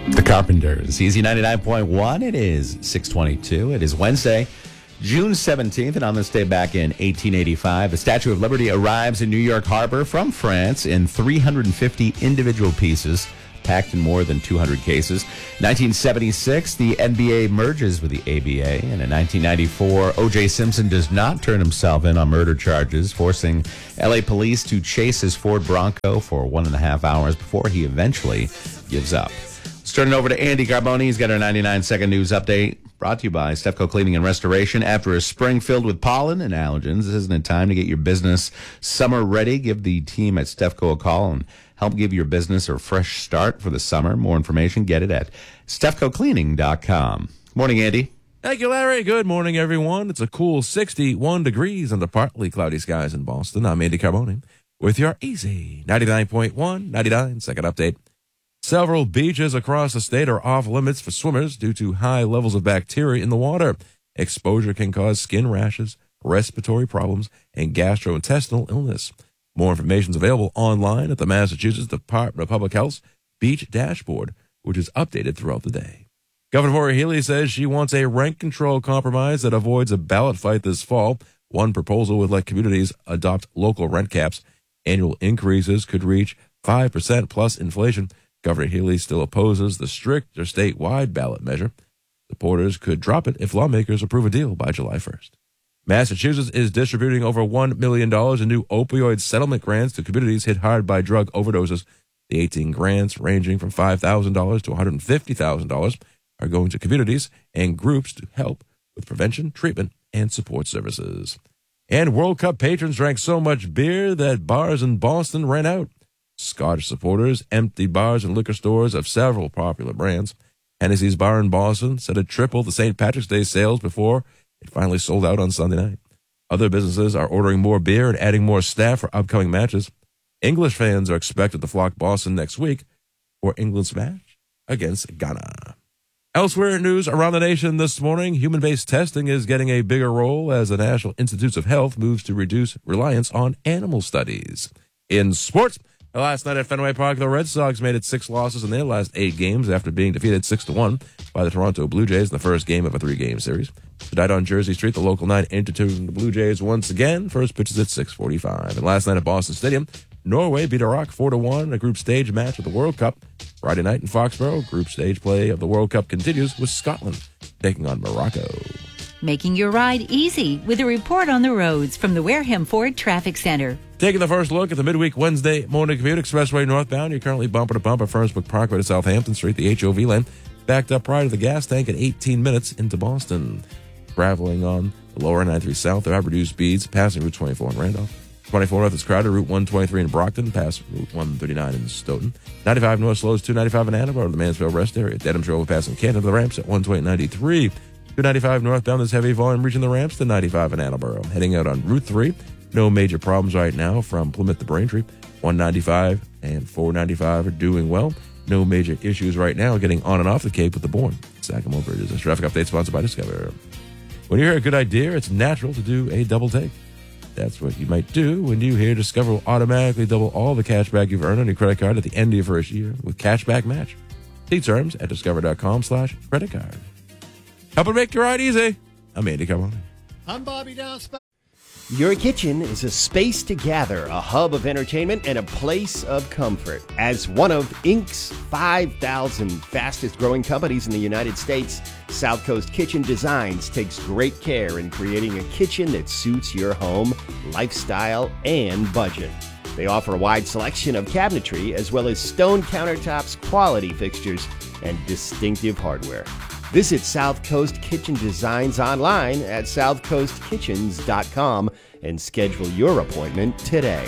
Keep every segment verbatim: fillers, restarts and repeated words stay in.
The Carpenters, Easy ninety-nine point one. It is six twenty-two. It is Wednesday, June seventeenth, and on this day back in eighteen eighty-five, the Statue of Liberty arrives in New York Harbor from France in three hundred fifty individual pieces, packed in more than two hundred cases. nineteen seventy-six, the N B A merges with the A B A, and in nineteen ninety-four, O J Simpson does not turn himself in on murder charges, forcing L A police to chase his Ford Bronco for one and a half hours before he eventually gives up. Let's turn it over to Andy Carboni. He's got our ninety-nine second news update, brought to you by Stefco Cleaning and Restoration. After a spring filled with pollen and allergens, isn't it time to get your business summer ready? Give the team at Stefco a call and help give your business a fresh start for the summer. More information, get it at stefco cleaning dot com. Morning, Andy. Thank you, Larry. Good morning, everyone. It's a cool sixty-one degrees under partly cloudy skies in Boston. I'm Andy Carboni with your Easy ninety-nine point one, ninety-nine second update. Several beaches across the state are off limits for swimmers due to high levels of bacteria in the water. Exposure can cause skin rashes, respiratory problems, and gastrointestinal illness. More information is available online at the Massachusetts Department of Public Health's Beach Dashboard, which is updated throughout the day. Governor Maura Healey says she wants a rent control compromise that avoids a ballot fight this fall. One proposal would let communities adopt local rent caps. Annual increases could reach five percent plus inflation. Governor Healey still opposes the stricter statewide ballot measure. Supporters could drop it if lawmakers approve a deal by July first. Massachusetts is distributing over one million dollars in new opioid settlement grants to communities hit hard by drug overdoses. The eighteen grants, ranging from five thousand dollars to one hundred fifty thousand dollars, are going to communities and groups to help with prevention, treatment, and support services. And World Cup patrons drank so much beer that bars in Boston ran out. Scottish supporters emptied bars and liquor stores of several popular brands. Hennessy's bar in Boston said it tripled the Saint Patrick's Day sales before it finally sold out on Sunday night. Other businesses are ordering more beer and adding more staff for upcoming matches. English fans are expected to flock Boston next week for England's match against Ghana. Elsewhere in news around the nation this morning, human-based testing is getting a bigger role as the National Institutes of Health moves to reduce reliance on animal studies. In sports, last night at Fenway Park, the Red Sox made it six losses in their last eight games after being defeated six to one by the Toronto Blue Jays in the first game of a three-game series. Tonight on Jersey Street, the Local nine entertaining the Blue Jays once again. First pitch is at six forty-five. And last night at Boston Stadium, Norway beat Iraq four to one in a group stage match of the World Cup. Friday night in Foxborough, group stage play of the World Cup continues with Scotland taking on Morocco. Making your ride easy with a report on the roads from the Wareham Ford Traffic Center. Taking the first look at the midweek Wednesday morning commute, expressway northbound, you're currently bumper to bumper, Fernsbrook Parkway to Southampton Street, the H O V lane, backed up prior to the gas tank at eighteen minutes into Boston. Traveling on the lower ninety-three South, there are reduced speeds, passing Route twenty-four in Randolph. twenty-four North is crowded, Route one twenty-three in Brockton, past Route one thirty-nine in Stoughton. ninety-five North slows two ninety-five in Annabelle, the Mansfield Rest Area. Dedham's Road passing Canton to the ramps at one twenty ninety-three. two ninety-five northbound is heavy volume reaching the ramps to ninety-five in Attleboro. Heading out on Route three, no major problems right now from Plymouth to Braintree. one ninety-five and four ninety-five are doing well. No major issues right now getting on and off the Cape with the Bourne Sacramento Bridges. This traffic update sponsored by Discover. When you hear a good idea, it's natural to do a double take. That's what you might do when you hear Discover will automatically double all the cash back you've earned on your credit card at the end of your first year with Cashback Match. See terms at discover.com slash credit card. Help it make your ride easy. I'm Andy Carboni. I'm Bobby Downs. Your kitchen is a space to gather, a hub of entertainment, and a place of comfort. As one of Incorporated's five thousand fastest growing companies in the United States, South Coast Kitchen Designs takes great care in creating a kitchen that suits your home, lifestyle, and budget. They offer a wide selection of cabinetry as well as stone countertops, quality fixtures, and distinctive hardware. Visit South Coast Kitchen Designs online at south coast kitchens dot com and schedule your appointment today.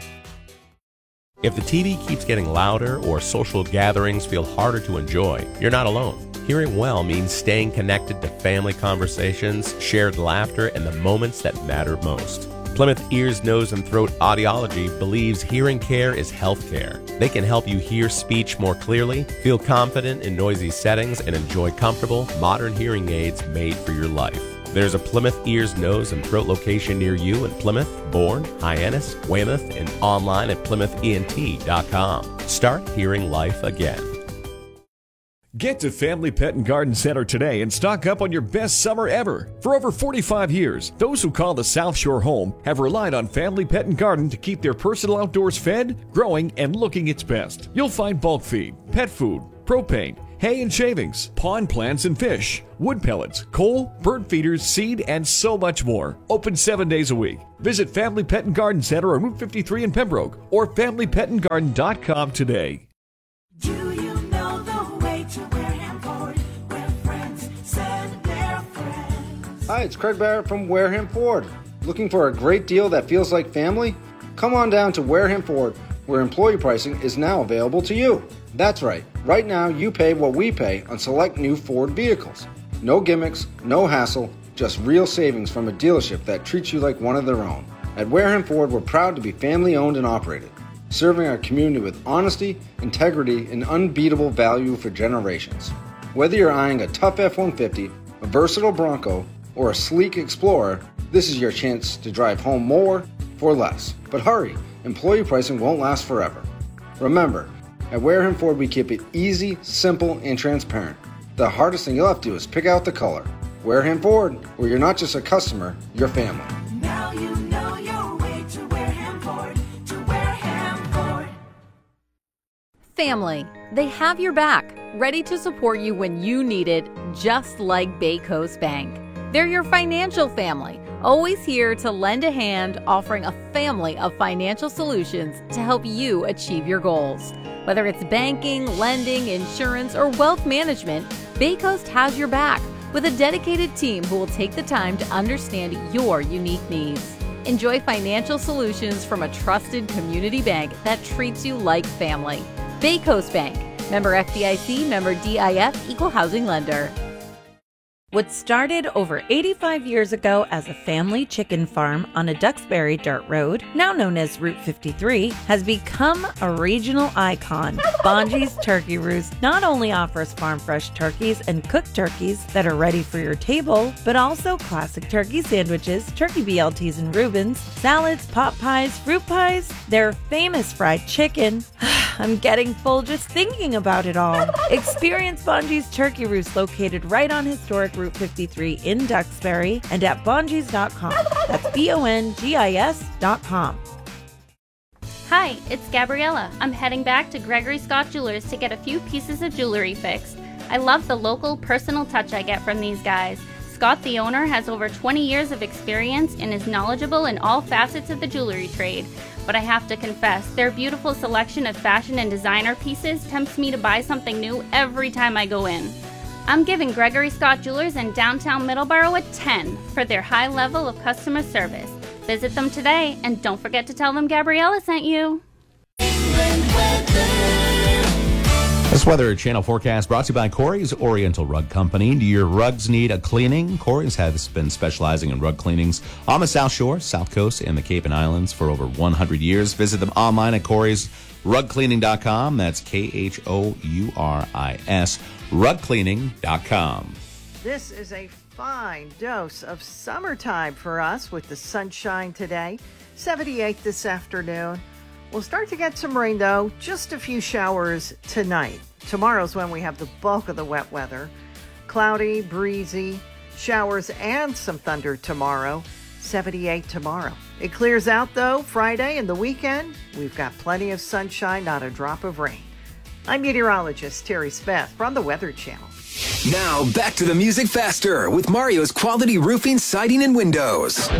If the T V keeps getting louder or social gatherings feel harder to enjoy, you're not alone. Hearing well means staying connected to family conversations, shared laughter, and the moments that matter most. Plymouth Ears, Nose, and Throat Audiology believes hearing care is health care. They can help you hear speech more clearly, feel confident in noisy settings, and enjoy comfortable, modern hearing aids made for your life. There's a Plymouth Ears, Nose, and Throat location near you in Plymouth, Bourne, Hyannis, Weymouth, and online at plymouth E N T dot com. Start hearing life again. Get to Family Pet and Garden Center today and stock up on your best summer ever. For over forty-five years, those who call the South Shore home have relied on Family Pet and Garden to keep their personal outdoors fed, growing, and looking its best. You'll find bulk feed, pet food, propane, hay and shavings, pond plants and fish, wood pellets, coal, bird feeders, seed, and so much more. Open seven days a week. Visit Family Pet and Garden Center on Route fifty-three in Pembroke or family pet and garden dot com today. Do you know the way to Wareham Ford, where friends send their friends? Hi, it's Craig Barrett from Wareham Ford. Looking for a great deal that feels like family? Come on down to Wareham Ford, where employee pricing is now available to you. That's right. Right now, you pay what we pay on select new Ford vehicles. No gimmicks, no hassle, just real savings from a dealership that treats you like one of their own. At Wareham Ford, we're proud to be family owned and operated, serving our community with honesty, integrity, and unbeatable value for generations. Whether you're eyeing a tough F one fifty, a versatile Bronco, or a sleek Explorer, this is your chance to drive home more for less. But hurry, employee pricing won't last forever. Remember, at Wareham Ford, we keep it easy, simple, and transparent. The hardest thing you'll have to do is pick out the color. Wareham Ford, where you're not just a customer, you're family. Now you know your way to Wareham Ford, to Wareham Ford. Family. They have your back, ready to support you when you need it, just like Bay Coast Bank. They're your financial family, always here to lend a hand, offering a family of financial solutions to help you achieve your goals. Whether it's banking, lending, insurance, or wealth management, Bay Coast has your back with a dedicated team who will take the time to understand your unique needs. Enjoy financial solutions from a trusted community bank that treats you like family. Bay Coast Bank, member F D I C, member D I F, equal housing lender. What started over eighty-five years ago as a family chicken farm on a Duxbury dirt road, now known as Route fifty-three, has become a regional icon. Bonji's Turkey Roost not only offers farm-fresh turkeys and cooked turkeys that are ready for your table, but also classic turkey sandwiches, turkey B L Ts and Reubens, salads, pot pies, fruit pies, their famous fried chicken. I'm getting full just thinking about it all. Experience Bonji's Turkey Roost located right on historic Route fifty-three in Duxbury and at bonjis dot com. That's B O N G I S dot com. Hi, it's Gabriella. I'm heading back to Gregory Scott Jewelers to get a few pieces of jewelry fixed. I love the local personal touch I get from these guys. Scott, the owner, has over twenty years of experience and is knowledgeable in all facets of the jewelry trade. But I have to confess, their beautiful selection of fashion and designer pieces tempts me to buy something new every time I go in. I'm giving Gregory Scott Jewelers in downtown Middleborough a ten for their high level of customer service. Visit them today, and don't forget to tell them Gabriella sent you. This Weather Channel forecast brought to you by Corey's Oriental Rug Company. Do your rugs need a cleaning? Corey's has been specializing in rug cleanings on the South Shore, South Coast, and the Cape and Islands for over one hundred years. Visit them online at Corey's Rug Cleaning dot com. That's K H O U R I S, rug cleaning dot com. This is a fine dose of summertime for us with the sunshine today. seventy-eight this afternoon. We'll start to get some rain, though. Just a few showers tonight. Tomorrow's when we have the bulk of the wet weather. Cloudy, breezy, showers and some thunder tomorrow. seventy-eight tomorrow. It clears out, though, Friday and the weekend. We've got plenty of sunshine, not a drop of rain. I'm meteorologist Terry Smith from the Weather Channel. Now, back to the music faster with Mario's Quality Roofing, Siding, and Windows.